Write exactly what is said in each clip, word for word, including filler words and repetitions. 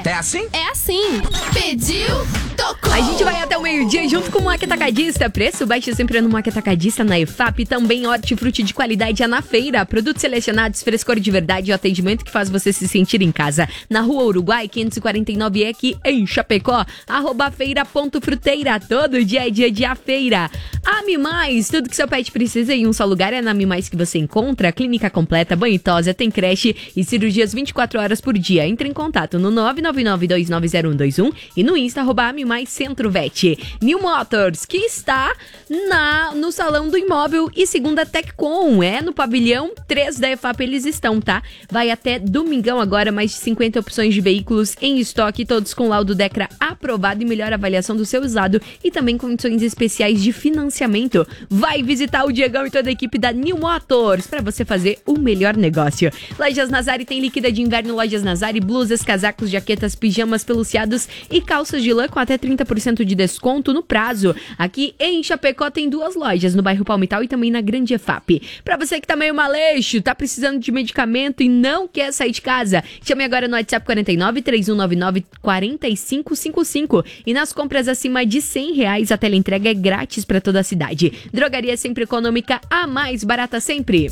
É assim? É assim. Pediu, tocou. A gente vai até o meio-dia junto com o Mac Atacadista. Preço baixo sempre no Mac Atacadista, na E F A P. Também hortifruti de qualidade é na feira. Produtos selecionados, frescor de verdade e o atendimento que faz você se sentir em casa. Na Rua Uruguai, quinhentos e quarenta e nove, aqui em Chapecó. Arroba feira.fruteira. Todo dia é dia de a feira. A Mimais, tudo que seu pet precisa em um só lugar é na Mimais que você encontra. Clínica completa, banho e tosa, tem creche e cirurgias vinte e quatro horas por dia. Entre em contato no nove nove nove dois nove zero um dois um e no Insta, arroba Mimais Centro Vet. New Motors, que está na, no Salão do Imóvel e segunda TechCon, é no pavilhão três da E F A P eles estão, tá? Vai até domingão agora, mais de cinquenta opções de veículos em estoque, todos com laudo Decra aprovado e melhor avaliação do seu usado e também condições especiais de financiamento. Vai visitar o Diegão e toda a equipe da New Motors para você fazer o melhor negócio. Lojas Nazari tem líquida de inverno, Lojas Nazari, blusas, casacos, jaquetas, pijamas peluciados e calças de lã com até trinta por cento de desconto no prazo. Aqui em Chapecó tem duas lojas, no bairro Palmital e também na Grande E F A P. Pra você que tá meio maleixo, tá precisando de medicamento e não quer sair de casa, chame agora no WhatsApp quarenta e nove, três um nove nove, quatro cinco cinco cinco e nas compras acima de cem reais a teleentrega é grátis pra toda a cidade. Drogaria Sempre Econômica, a mais barata sempre.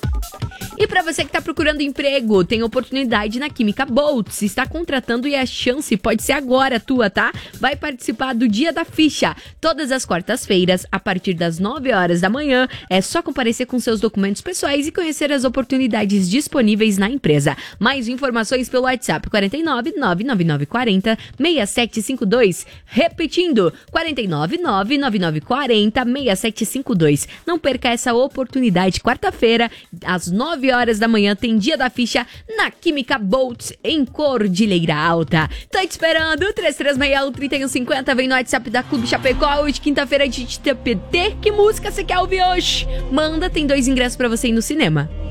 E para você que está procurando emprego, tem oportunidade na Química Boltz. Está contratando e a chance pode ser agora tua, tá? Vai participar do Dia da Ficha. Todas as quartas-feiras, a partir das nove horas da manhã, é só comparecer com seus documentos pessoais e conhecer as oportunidades disponíveis na empresa. Mais informações pelo WhatsApp quarenta e nove, nove nove nove quatro zero, seis sete cinco dois. Repetindo, quarenta e nove, nove nove nove quatro zero, seis sete cinco dois. Não perca essa oportunidade. Quarta-feira, às nove horas da manhã, tem Dia da Ficha na Química Boltz, em Cordilheira Alta. Tô te esperando, três três seis um, três um cinco zero, vem no WhatsApp da Clube Chapecó. Hoje, quinta-feira, a gente tem P T. Que música você quer ouvir hoje? Manda, tem dois ingressos pra você ir no cinema.